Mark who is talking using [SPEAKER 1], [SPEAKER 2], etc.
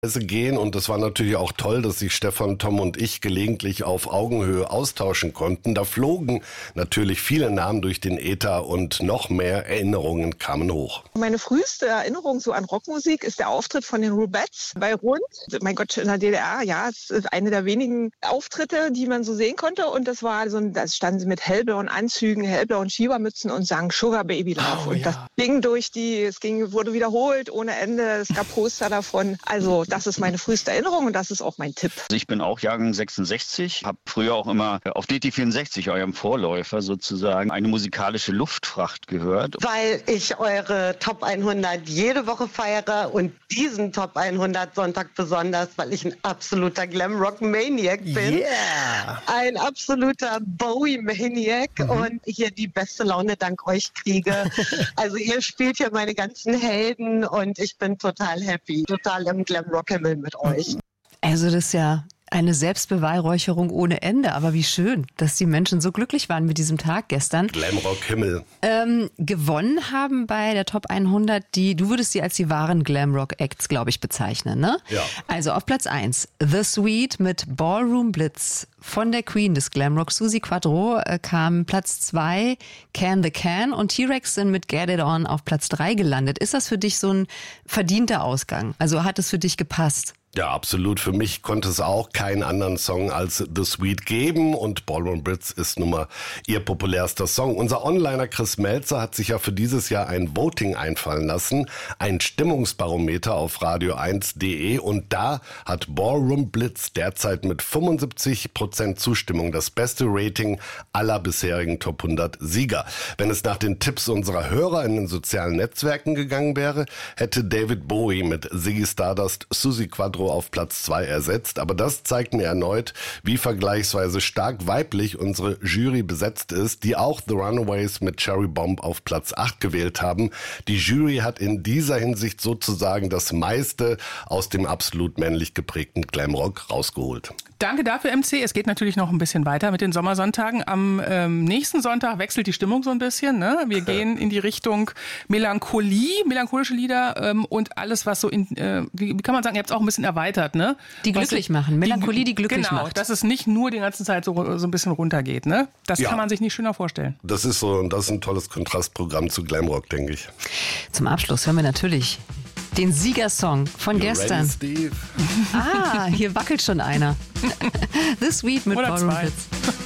[SPEAKER 1] gehen und es war natürlich auch toll, dass sich Stefan, Tom und ich gelegentlich auf Augenhöhe austauschen konnten. Da flogen natürlich viele Namen durch den Äther und noch mehr Erinnerungen kamen hoch.
[SPEAKER 2] Meine früheste Erinnerung so an Rockmusik ist der Auftritt von den Rubettes bei Rund. Mein Gott, in der DDR, ja, es ist eine der wenigen Auftritte, die man so sehen konnte und das war so, da standen sie mit hellblauen Anzügen, hellblauen Schiebermützen und sangen Sugar Baby Love und das ging wurde wiederholt ohne Ende, es gab Poster davon, also das ist meine früheste Erinnerung und das ist auch mein Tipp.
[SPEAKER 3] Ich bin auch Jahrgang 66, habe früher auch immer auf DT64, eurem Vorläufer sozusagen, eine musikalische Luftfracht gehört.
[SPEAKER 4] Weil ich eure Top 100 jede Woche feiere und diesen Top 100 Sonntag besonders, weil ich ein absoluter Glamrock-Maniac bin.
[SPEAKER 5] Yeah.
[SPEAKER 4] Ein absoluter Bowie-Maniac und hier die beste Laune dank euch kriege. Also ihr spielt hier meine ganzen Helden und ich bin total happy, total im Glamrock-Himmel mit euch.
[SPEAKER 6] Also das ist ja eine Selbstbeweihräucherung ohne Ende. Aber wie schön, dass die Menschen so glücklich waren mit diesem Tag gestern.
[SPEAKER 1] Glamrock-Himmel.
[SPEAKER 6] Gewonnen haben bei der Top 100 du würdest sie als die wahren Glamrock-Acts, glaube ich, bezeichnen, ne?
[SPEAKER 1] Ja.
[SPEAKER 6] Also auf Platz 1 The Sweet mit Ballroom Blitz. Von der Queen des Glamrock, Suzi Quatro, kam Platz 2 Can the Can und T-Rex sind mit Get It On auf Platz 3 gelandet. Ist das für dich so ein verdienter Ausgang? Also hat es für dich gepasst?
[SPEAKER 1] Ja, absolut. Für mich konnte es auch keinen anderen Song als The Sweet geben und Ballroom Blitz ist nun mal ihr populärster Song. Unser Onliner Chris Melzer hat sich ja für dieses Jahr ein Voting einfallen lassen, ein Stimmungsbarometer auf radio1.de und da hat Ballroom Blitz derzeit mit 75% Zustimmung das beste Rating aller bisherigen Top 100 Sieger. Wenn es nach den Tipps unserer Hörer in den sozialen Netzwerken gegangen wäre, hätte David Bowie mit Ziggy Stardust Suzi Quatro auf Platz 2 ersetzt, aber das zeigt mir erneut, wie vergleichsweise stark weiblich unsere Jury besetzt ist, die auch The Runaways mit Cherry Bomb auf Platz 8 gewählt haben. Die Jury hat in dieser Hinsicht sozusagen das meiste aus dem absolut männlich geprägten Glamrock rausgeholt.
[SPEAKER 5] Danke dafür, MC. Es geht natürlich noch ein bisschen weiter mit den Sommersonntagen. Am nächsten Sonntag wechselt die Stimmung so ein bisschen. Ne? Wir gehen in die Richtung Melancholie, melancholische Lieder und alles, was so in, wie kann man sagen, ihr habt es auch ein bisschen erweitert, ne?
[SPEAKER 6] Die glücklich machen. Melancholie, die glücklich macht.
[SPEAKER 5] Genau, dass es nicht nur die ganze Zeit so ein bisschen runtergeht. Ne? Das kann man sich nicht schöner vorstellen.
[SPEAKER 1] Das ist ein tolles Kontrastprogramm zu Glamrock, denke ich.
[SPEAKER 6] Zum Abschluss hören wir natürlich den Siegersong von gestern.
[SPEAKER 1] Ready, Steve?
[SPEAKER 6] Hier wackelt schon einer. The Sweet mit
[SPEAKER 5] Oder
[SPEAKER 6] Ballroom
[SPEAKER 5] zwei.
[SPEAKER 6] Blitz.